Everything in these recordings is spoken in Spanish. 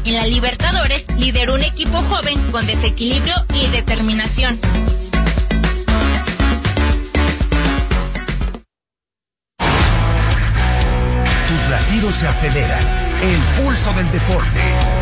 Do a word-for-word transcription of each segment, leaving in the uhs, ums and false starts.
En la Libertadores lideró un equipo joven con desequilibrio y determinación. Tus latidos se aceleran. El pulso del deporte.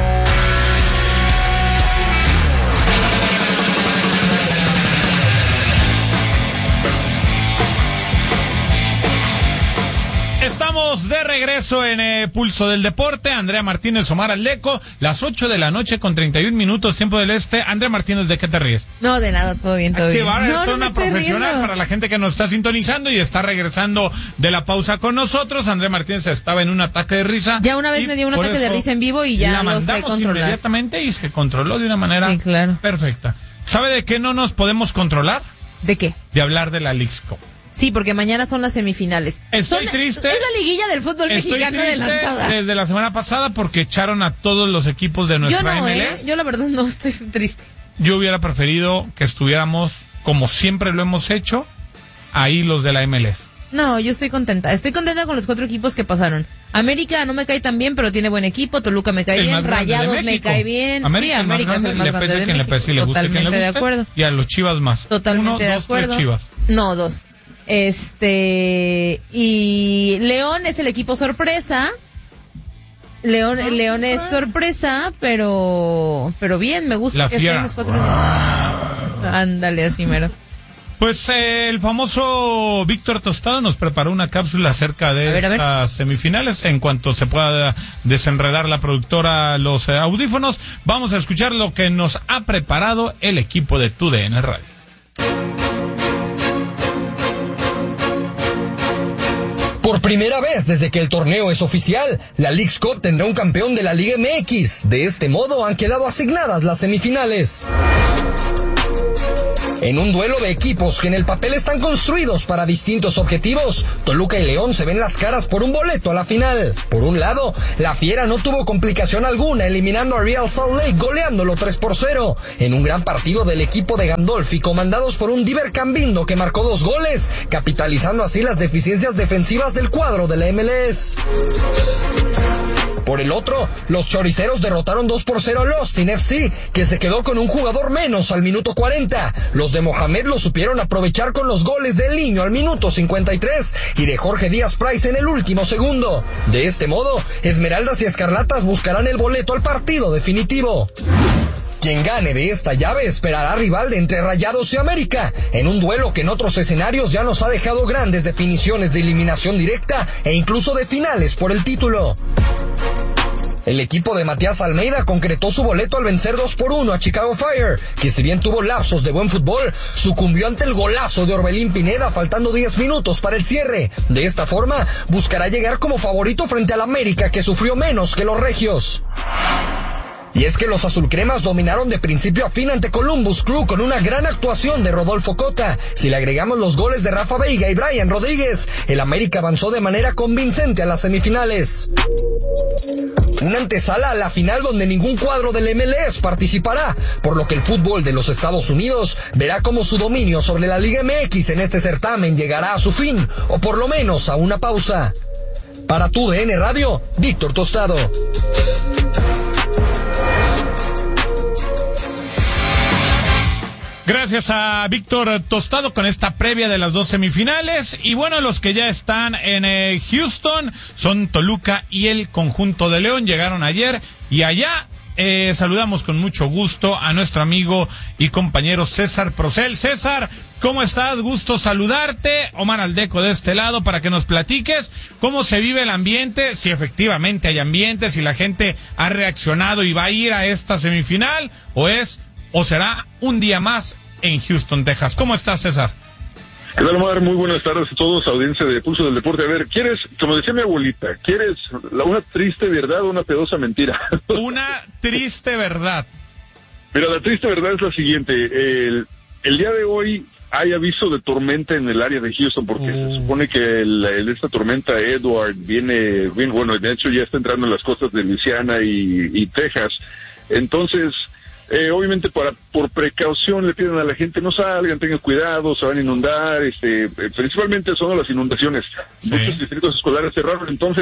Estamos de regreso en eh, Pulso del Deporte. Andrea Martínez, Omar Aldeco, las ocho de la noche con treinta y un minutos, tiempo del este. Andrea Martínez, ¿de qué te ríes? No, de nada, todo bien, todo bien. Bárbara, no, es no una profesional riendo. Para la gente que nos está sintonizando y está regresando de la pausa con nosotros. Andrea Martínez estaba en un ataque de risa. Ya una vez me dio un ataque de risa en vivo y ya lo sé controlar. Inmediatamente y se controló de una manera sí, claro. perfecta. ¿Sabe de qué no nos podemos controlar? ¿De qué? De hablar de la Leagues Cup. Sí, porque mañana son las semifinales. Estoy son, triste. Es la liguilla del fútbol Estoy mexicano triste adelantada. Desde la semana pasada porque echaron a todos los equipos de nuestra Yo no, M L ¿eh? S. Yo la verdad no estoy triste. Yo hubiera preferido que estuviéramos, como siempre lo hemos hecho, ahí los de la M L S. No, yo estoy contenta. Estoy contenta con los cuatro equipos que pasaron. América no me cae tan bien, pero tiene buen equipo. Toluca me cae el bien. Rayados me cae bien. América, sí, América es el más grande de México. Le Totalmente le de acuerdo. Y a los Chivas más. Totalmente Uno, de dos, acuerdo. Tres Chivas. No, dos. Este y León es el equipo sorpresa. León, ah, León es sorpresa, pero pero bien, me gusta la que estén los cuatro. Ándale, así mero. Pues eh, el famoso Víctor Tostado nos preparó una cápsula acerca de ver, estas semifinales. En cuanto se pueda desenredar la productora los eh, audífonos, vamos a escuchar lo que nos ha preparado el equipo de Tu D N Radio. Por primera vez desde que el torneo es oficial, la Leagues Cup tendrá un campeón de la Liga M X. De este modo han quedado asignadas las semifinales. En un duelo de equipos que en el papel están construidos para distintos objetivos, Toluca y León se ven las caras por un boleto a la final. Por un lado, la Fiera no tuvo complicación alguna, eliminando a Real Salt Lake, goleándolo tres por cero. En un gran partido del equipo de Gandolfi, comandados por un Diver Cambindo que marcó dos goles, capitalizando así las deficiencias defensivas del cuadro de la M L S. Por el otro, los choriceros derrotaron dos por cero al Austin F C, que se quedó con un jugador menos al minuto cuarenta. Los de Mohamed lo supieron aprovechar con los goles del Niño al minuto cincuenta y tres y de Jorge Díaz Price en el último segundo. De este modo, Esmeraldas y Escarlatas buscarán el boleto al partido definitivo. Quien gane de esta llave esperará rival de entre Rayados y América, en un duelo que en otros escenarios ya nos ha dejado grandes definiciones de eliminación directa e incluso de finales por el título. El equipo de Matías Almeida concretó su boleto al vencer dos por uno a Chicago Fire, que si bien tuvo lapsos de buen fútbol, sucumbió ante el golazo de Orbelín Pineda faltando diez minutos para el cierre. De esta forma, buscará llegar como favorito frente al América, que sufrió menos que los regios. Y es que los azulcremas dominaron de principio a fin ante Columbus Crew con una gran actuación de Rodolfo Cota. Si le agregamos los goles de Rafa Veiga y Brian Rodríguez, el América avanzó de manera convincente a las semifinales. Una antesala a la final donde ningún cuadro del M L S participará, por lo que el fútbol de los Estados Unidos verá cómo su dominio sobre la Liga M X en este certamen llegará a su fin, o por lo menos a una pausa. Para Tu D N Radio, Víctor Tostado. Gracias a Víctor Tostado con esta previa de las dos semifinales. Y bueno, los que ya están en eh, Houston son Toluca y el conjunto de León. Llegaron ayer y allá eh, saludamos con mucho gusto a nuestro amigo y compañero César Procel. César, ¿cómo estás? Gusto saludarte. Omar Aldeco de este lado para que nos platiques cómo se vive el ambiente, si efectivamente hay ambiente, si la gente ha reaccionado y va a ir a esta semifinal o es... o será un día más en Houston, Texas. ¿Cómo estás, César? ¿Qué tal, Omar? Muy buenas tardes a todos, audiencia de Pulso del Deporte. A ver, ¿quieres, como decía mi abuelita, ¿quieres la, una triste verdad o una pedosa mentira? Una triste verdad. Mira, la triste verdad es la siguiente. El, el día de hoy hay aviso de tormenta en el área de Houston porque uh. se supone que el, el, esta tormenta Edward viene, viene, bueno, de hecho ya está entrando en las costas de Luisiana y, y Texas. Entonces... Eh, obviamente para por precaución le piden a la gente no salgan, tengan cuidado, se van a inundar, este, eh, principalmente son las inundaciones. Sí. Muchos distritos escolares cerraron, entonces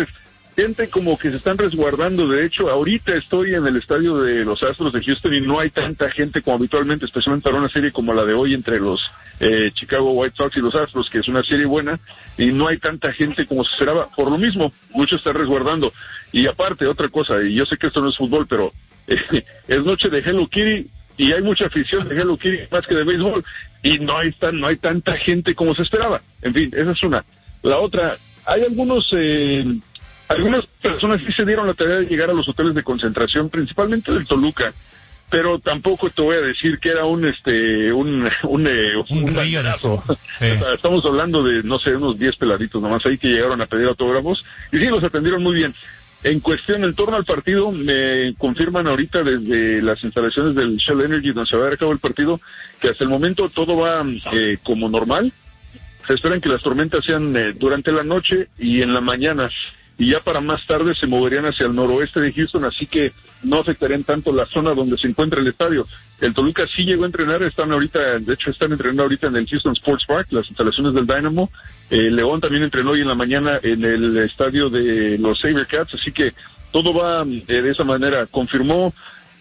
gente como que se están resguardando. De hecho, ahorita estoy en el estadio de los Astros de Houston y no hay tanta gente como habitualmente, especialmente para una serie como la de hoy entre los eh, Chicago White Sox y los Astros, que es una serie buena, y no hay tanta gente como se esperaba. Por lo mismo, muchos están resguardando. Y aparte, otra cosa, y yo sé que esto no es fútbol, pero eh, es noche de Hello Kitty y hay mucha afición de Hello Kitty más que de béisbol, y no hay tan, no hay tanta gente como se esperaba. En fin, esa es una. La otra, hay algunos... Eh, Algunas personas sí se dieron la tarea de llegar a los hoteles de concentración, principalmente del Toluca, pero tampoco te voy a decir que era un este un un, eh, un, un río de eso. Sí. O sea, estamos hablando de, no sé, unos diez peladitos nomás ahí que llegaron a pedir autógrafos, y sí, los atendieron muy bien. En cuestión, en torno al partido, me confirman ahorita desde las instalaciones del Shell Energy, donde se va a llevar a cabo el partido, que hasta el momento todo va eh, como normal. Se esperan que las tormentas sean eh, durante la noche y en la mañana, y ya para más tarde se moverían hacia el noroeste de Houston, así que no afectarían tanto la zona donde se encuentra el estadio. El Toluca sí llegó a entrenar, están ahorita, de hecho están entrenando ahorita en el Houston Sports Park, las instalaciones del Dynamo. Eh, León también entrenó hoy en la mañana en el estadio de los SaberCats, así que todo va eh, de esa manera. Confirmó,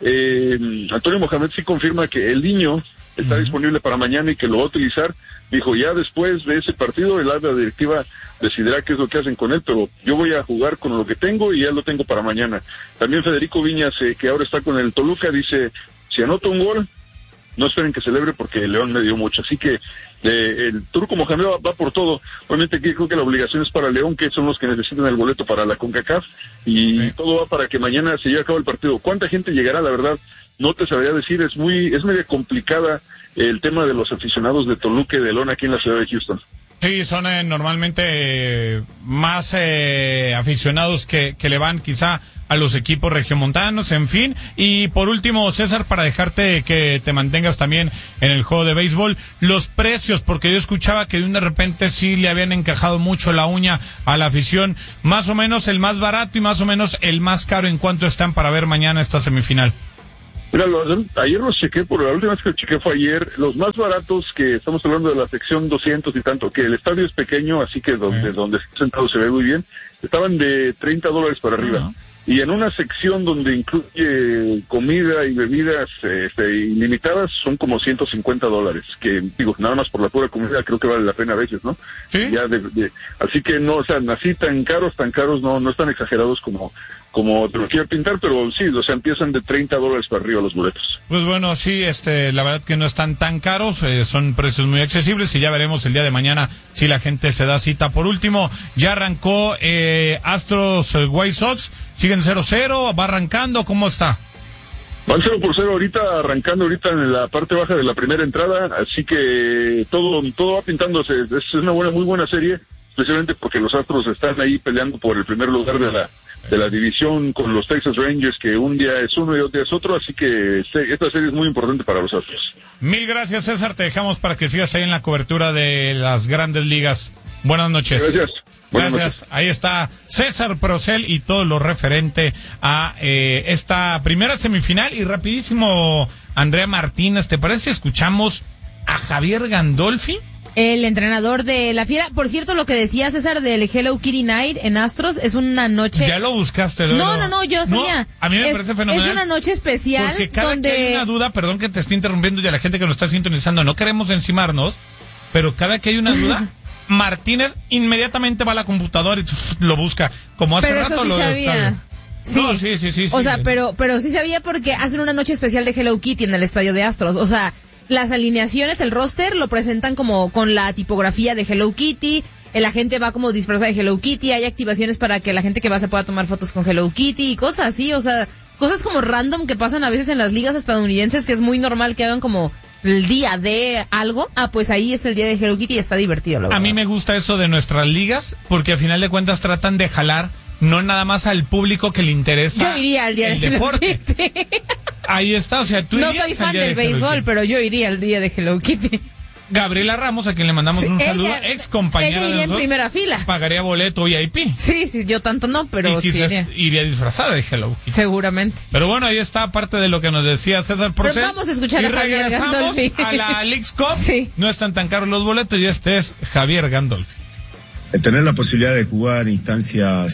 eh, Antonio Mohamed sí confirma que el niño está uh-huh. disponible para mañana y que lo va a utilizar. Dijo, ya después de ese partido el área directiva decidirá qué es lo que hacen con él, pero yo voy a jugar con lo que tengo y ya lo tengo para mañana. También Federico Viñas, eh, que ahora está con el Toluca, dice, si anota un gol, no esperen que celebre porque León me dio mucho. Así que eh, el Turco Mohamed va, va por todo. Obviamente aquí creo que la obligación es para León, que son los que necesitan el boleto para la CONCACAF, y sí. todo va para que mañana se lleve a cabo el partido. ¿Cuánta gente llegará? La verdad, no te sabría decir, es muy, es media complicada el tema de los aficionados de Toluca y de León aquí en la ciudad de Houston. Sí, son eh, normalmente eh, más eh, aficionados que, que le van quizá a los equipos regiomontanos, en fin. Y por último, César, para dejarte que te mantengas también en el juego de béisbol, los precios, porque yo escuchaba que de repente sí le habían encajado mucho la uña a la afición. Más o menos el más barato y más o menos el más caro, ¿en cuánto están para ver mañana esta semifinal? Mira, los, ayer los chequé, por la última vez que los chequé fue ayer. Los más baratos, que estamos hablando de la sección doscientos y tanto, que el estadio es pequeño, así que donde, donde está sentado se ve muy bien, estaban de treinta dólares para arriba. Uh-huh. Y en una sección donde incluye comida y bebidas este, ilimitadas, son como ciento cincuenta dólares, que digo, nada más por la pura comida creo que vale la pena a veces, ¿no? Sí. Ya de, de, así que no, o sea, así tan caros, tan caros, no, no están exagerados como... como te lo quiero pintar, pero sí, o sea, empiezan de treinta dólares para arriba los boletos. Pues bueno, sí, este, la verdad que no están tan caros, eh, son precios muy accesibles y ya veremos el día de mañana si la gente se da cita. Por último, ya arrancó eh, Astros eh, White Sox, siguen cero cero, va arrancando, ¿cómo está? Van cero por cero ahorita, arrancando ahorita en la parte baja de la primera entrada, así que todo, todo va pintándose, es una buena, muy buena serie, especialmente porque los Astros están ahí peleando por el primer lugar de la de la división con los Texas Rangers, que un día es uno y otro día es otro, así que esta serie es muy importante para los Astros. Mil gracias, César, te dejamos para que sigas ahí en la cobertura de las grandes ligas. Buenas noches. Gracias. Buenas Gracias. noches. Ahí está César Procel y todo lo referente a eh, esta primera semifinal. Y rapidísimo, Andrea Martínez, ¿te parece si escuchamos a Javier Gandolfi? El entrenador de la Fiera. Por cierto, lo que decía César del Hello Kitty Night en Astros es una noche... Ya lo buscaste. Lo, no, no, no, yo sabía. No, a mí me es, parece fenomenal. Es una noche especial porque cada donde... que hay una duda, perdón que te esté interrumpiendo y a la gente que nos está sintonizando, no queremos encimarnos, pero cada que hay una duda, Martínez inmediatamente va a la computadora y lo busca. Como hace pero rato eso sí lo sabía. Sí. No, sí, sí, sí. O sí, sea, sí. pero, pero sí sabía porque hacen una noche especial de Hello Kitty en el estadio de Astros. O sea... Las alineaciones, el roster, lo presentan como con la tipografía de Hello Kitty, la gente va como disfrazada de Hello Kitty, hay activaciones para que la gente que va se pueda tomar fotos con Hello Kitty y cosas así, o sea, cosas como random que pasan a veces en las ligas estadounidenses, que es muy normal que hagan como el día de algo. Ah, pues ahí es el día de Hello Kitty y está divertido, la verdad. A mí me gusta eso de nuestras ligas, porque al final de cuentas tratan de jalar no nada más al público que le interesa. Yo iría al día el de deporte. Hello Kitty. Ahí está, o sea, tú no soy fan del béisbol, pero yo iría al día de Hello Kitty. Gabriela Ramos, a quien le mandamos sí, un ella, saludo, ex compañera ella iría de nosotros, en primera fila. Pagaría boleto V I P. Sí, sí, yo tanto no, pero y sí iría. iría disfrazada de Hello Kitty. Seguramente. Pero bueno, ahí está parte de lo que nos decía César Procel. Pero vamos a escuchar y a Javier regresamos Gandolfi. a la Leagues Cup. Sí. No están tan caros los boletos y este es Javier Gandolfi. El tener la posibilidad de jugar instancias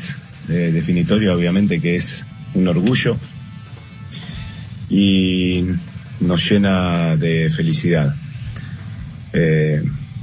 eh, definitoria, obviamente que es un orgullo y nos llena de felicidad. Eh,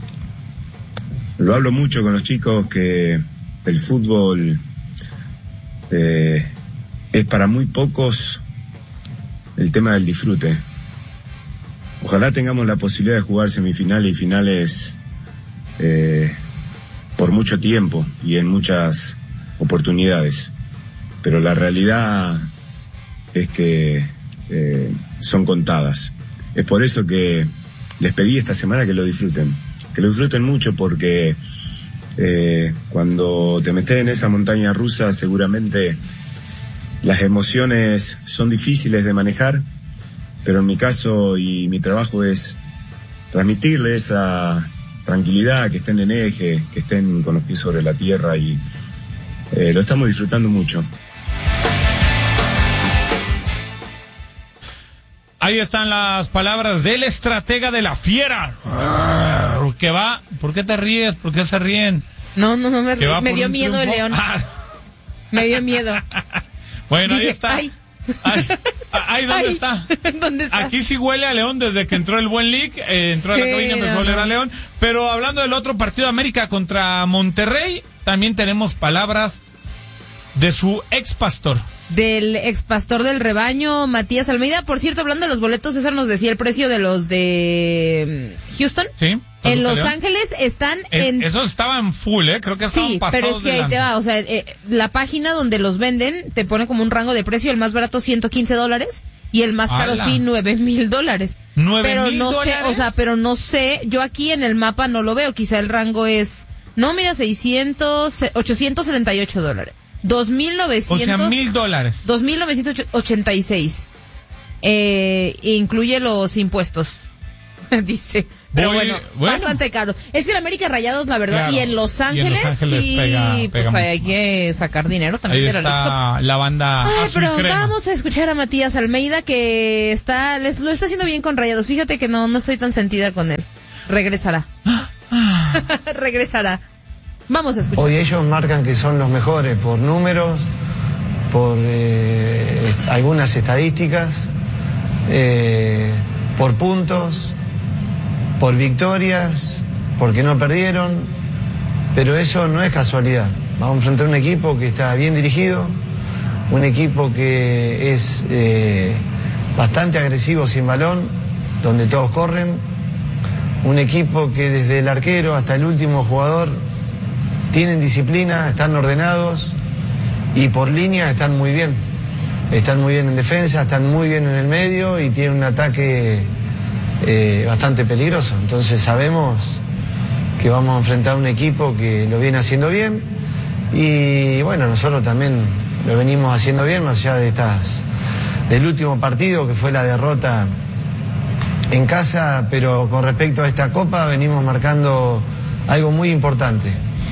lo hablo mucho con los chicos que el fútbol eh, es para muy pocos el tema del disfrute. Ojalá tengamos la posibilidad de jugar semifinales y finales eh, por mucho tiempo y en muchas oportunidades, pero la realidad es que eh, son contadas. Es por eso que les pedí esta semana que lo disfruten, que lo disfruten mucho, porque eh, cuando te metes en esa montaña rusa seguramente las emociones son difíciles de manejar, pero en mi caso y mi trabajo es transmitirles esa tranquilidad, que estén en eje, que estén con los pies sobre la tierra, y eh, lo estamos disfrutando mucho. Ahí están las palabras del estratega de la Fiera. Que va, ¿por qué te ríes? ¿Por qué se ríen? No, no, no me, Que va me por dio un miedo el triunfo. león. Ah. Me dio miedo. Bueno, Dije, ahí está. ay. Ay, ay, ¿dónde Ay, está? ¿dónde está? Aquí sí huele a León desde que entró el buen League, eh, entró Sí, a la cabina y empezó no, a oler no. a León. Pero hablando del otro partido, América contra Monterrey, también tenemos palabras de su ex pastor. Del ex pastor del rebaño, Matías Almeida. Por cierto, hablando de los boletos, César nos decía el precio de los de Houston. Sí. En Los León. Ángeles están Es- en... Esos estaban full, ¿eh? Creo que estaban Sí, pasados pero es que de ahí te lanza. va, o sea, eh, la página donde los venden te pone como un rango de precio, el más barato ciento quince dólares y el más caro ¡Hala! sí nueve mil dólares. ¿Nueve Pero mil no sé, dólares? o sea, pero no sé, yo aquí en el mapa no lo veo, quizá el rango es, no, mira, seiscientos, ochocientos setenta y ocho dólares. dos mil O novecientos. sea, mil dólares. dos mil novecientos ochenta y seis. Eh, incluye los impuestos. Dice. Pero Voy- bueno, bueno. bastante caro. Es que en América Rayados, la verdad, Claro. y en Los Y en Ángeles, Los Ángeles sí, pega- pues pega hay mucho que sacar dinero también Ahí de la Leagues Cup. está la banda Ay, azul pero crema. vamos a escuchar a Matías Almeida, que está, les, lo está haciendo bien con Rayados. Fíjate que no, no estoy tan sentida con él. Regresará. Regresará. Vamos a escuchar. Hoy ellos marcan que son los mejores por números, por eh, algunas estadísticas, eh, por puntos, por victorias, porque no perdieron, pero eso no es casualidad. Vamos a enfrentar un equipo que está bien dirigido, un equipo que es eh, bastante agresivo sin balón, donde todos corren, un equipo que desde el arquero hasta el último jugador tienen disciplina, están ordenados y por línea están muy bien. Están muy bien en defensa, están muy bien en el medio y tienen un ataque eh, bastante peligroso. Entonces sabemos que vamos a enfrentar un equipo que lo viene haciendo bien y bueno, nosotros también lo venimos haciendo bien, más allá de estas del último partido que fue la derrota en casa, pero con respecto a esta Copa venimos marcando algo muy importante.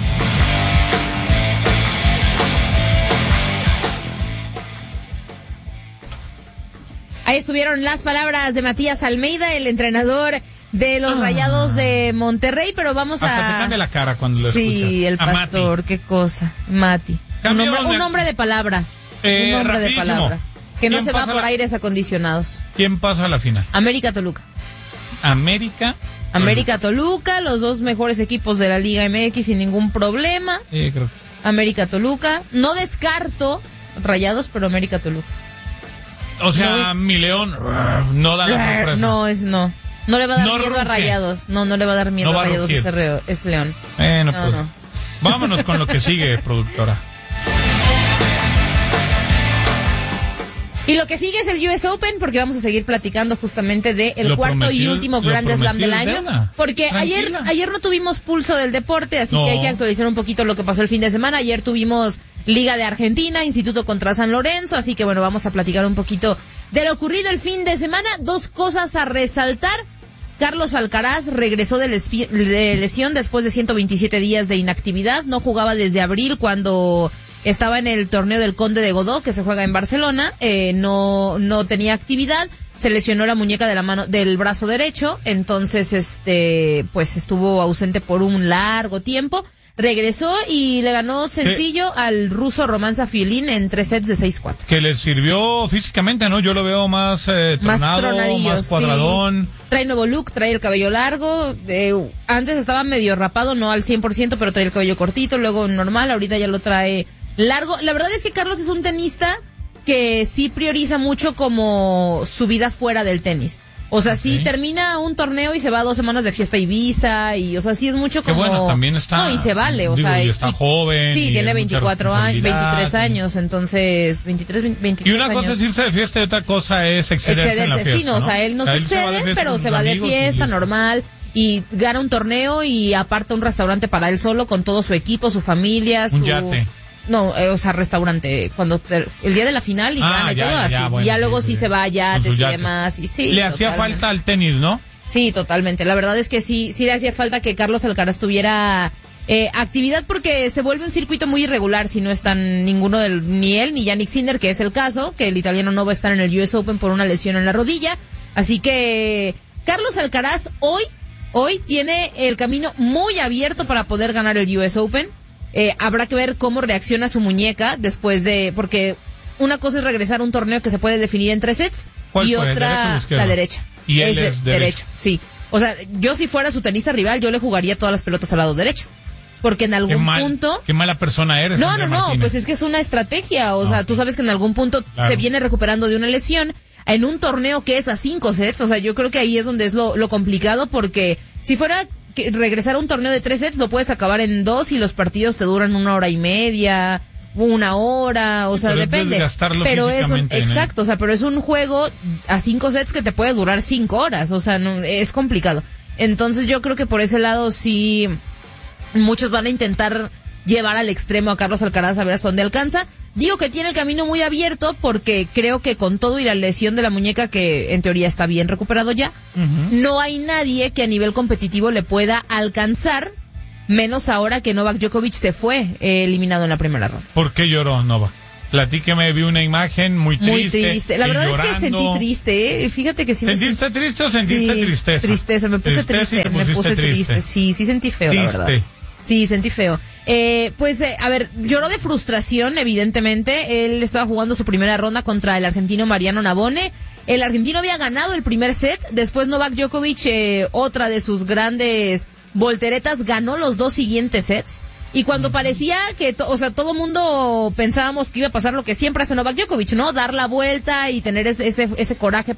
Ahí estuvieron las palabras de Matías Almeida, el entrenador de los Ah. Rayados de Monterrey, pero vamos Hasta a... te cambia la cara cuando lo Sí, escuchas. el A pastor, Mati. qué cosa. Mati. Un Cambio hombre, de- un hombre de palabra. Eh, un hombre de rapidísimo. palabra. Que no ¿Quién se va pasa por la- aires acondicionados. ¿Quién pasa a la final? América Toluca. América. América Toluca, los dos mejores equipos de la Liga M X sin ningún problema. Sí, creo que sí. América Toluca. No descarto Rayados, pero América Toluca. O sea, mi León no da la sorpresa. No, es no. No le va a dar No miedo a ruge. Rayados. No, no le va a dar miedo No va a a Rayados rugir. ese, re- ese León. Bueno, No, pues no. vámonos con lo que sigue, productora. Y lo que sigue es el U S Open, porque vamos a seguir platicando justamente de el Lo cuarto y prometido- último lo Grand Slam del prometido es año. deuda. Porque ayer, Tranquila. ayer no tuvimos pulso del deporte, así No. que hay que actualizar un poquito lo que pasó el fin de semana. Ayer tuvimos Liga de Argentina, Instituto contra San Lorenzo, así que bueno, vamos a platicar un poquito de lo ocurrido el fin de semana. Dos cosas a resaltar. Carlos Alcaraz regresó de, lespi- de lesión después de ciento veintisiete días de inactividad. No jugaba desde abril cuando estaba en el torneo del Conde de Godó, que se juega en Barcelona. Eh, no, no tenía actividad. Se lesionó la muñeca de la mano, del brazo derecho. Entonces, este, pues estuvo ausente por un largo tiempo. regresó y le ganó sencillo ¿Qué? al ruso Roman Safiulin en tres sets de seis cuatro. Que le sirvió físicamente, ¿no? Yo lo veo más eh, tornado, más, más cuadradón. Sí. Trae nuevo look, trae el cabello largo. Eh, antes estaba medio rapado, no al cien por ciento, pero trae el cabello cortito, luego normal, ahorita ya lo trae largo. La verdad es que Carlos es un tenista que sí prioriza mucho como su vida fuera del tenis. O sea, okay. sí termina un torneo y se va dos semanas de fiesta a Ibiza y, o sea, sí es mucho como... Que bueno, también está... No, y se vale, o digo, sea... Y está y, joven. Sí, tiene veinticuatro años, veintitrés años, entonces... veintitrés, veintitrés Y una años. cosa es irse de fiesta y otra cosa es excederse, excederse en la fiesta, sí, no, ¿no? o sea, él no se excede, se pero se va de fiesta, normal, y gana un torneo y aparta un restaurante para él solo con todo su equipo, su familia, su... Un yate. No, eh, o sea, restaurante, cuando te, el día de la final y ah, gana y ya, todo ya, así. ya, bueno, y ya luego sí, sí se va a yates y yate. demás. Y sí, le totalmente. hacía falta al tenis, ¿no? Sí, totalmente. La verdad es que sí, sí le hacía falta que Carlos Alcaraz tuviera eh, actividad porque se vuelve un circuito muy irregular si no están ninguno del, ni él ni Jannik Sinner, que es el caso, que el italiano no va a estar en el U S Open por una lesión en la rodilla. Así que Carlos Alcaraz hoy, hoy tiene el camino muy abierto para poder ganar el U S Open. Eh, habrá que ver cómo reacciona su muñeca después de, porque una cosa es regresar a un torneo que se puede definir en tres sets y fue, otra la derecha. Y él es, es derecho. derecho, sí. O sea, yo si fuera su tenista rival, yo le jugaría todas las pelotas al lado derecho. Porque en algún qué mal, punto... Qué mala persona eres. No, Andrea no, no, Martínez. pues es que es una estrategia. O no, sea, tú sabes que en algún punto claro. se viene recuperando de una lesión en un torneo que es a cinco sets. O sea, yo creo que ahí es donde es lo, lo complicado porque si fuera... que regresar a un torneo de tres sets lo puedes acabar en dos y los partidos te duran una hora y media, una hora, o sea, pero depende. Pero es un, exacto, ¿eh? o sea, pero es un juego a cinco sets que te puede durar cinco horas, o sea, no, es complicado. Entonces yo creo que por ese lado sí muchos van a intentar llevar al extremo a Carlos Alcaraz a ver hasta dónde alcanza. Digo que tiene el camino muy abierto porque creo que con todo y la lesión de la muñeca, que en teoría está bien recuperado ya, uh-huh. no hay nadie que a nivel competitivo le pueda alcanzar, menos ahora que Novak Djokovic se fue eh, eliminado en la primera ronda. ¿Por qué lloró Novak? Platíqueme, vi una imagen muy triste. Muy triste. La verdad llorando. es que sentí triste, ¿eh? Fíjate que sí me ¿Sentiste sentí... triste o sentiste sí, tristeza? Tristeza, me puse tristeza triste, me puse triste. triste. Sí, sí sentí feo, triste. la verdad. Sí, sentí feo. Eh, pues, eh, a ver, lloró de frustración, evidentemente. Él estaba jugando su primera ronda contra el argentino Mariano Navone. El argentino había ganado el primer set. Después Novak Djokovic, eh, otra de sus grandes volteretas, ganó los dos siguientes sets. Y cuando parecía que, to- o sea, todo mundo pensábamos que iba a pasar lo que siempre hace Novak Djokovic, ¿no? Dar la vuelta y tener ese, ese, ese coraje